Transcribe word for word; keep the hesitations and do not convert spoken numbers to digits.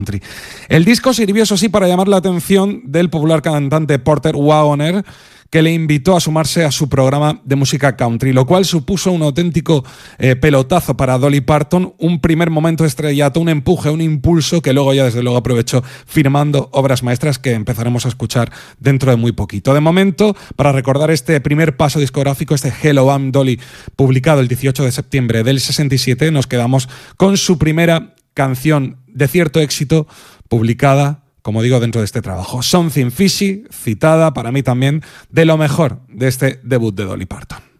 El disco sirvió, eso sí, para llamar la atención del popular cantante Porter Wagoner, que le invitó a sumarse a su programa de música country, lo cual supuso un auténtico eh, pelotazo para Dolly Parton, un primer momento estrellato, un empuje, un impulso que luego ya desde luego aprovechó firmando obras maestras que empezaremos a escuchar dentro de muy poquito. De momento, para recordar este primer paso discográfico, este Hello, I'm Dolly, publicado el dieciocho de septiembre del sesenta y siete, nos quedamos con su primera canción de cierto éxito publicada, como digo, dentro de este trabajo. Something Fishy, citada para mí también de lo mejor de este debut de Dolly Parton.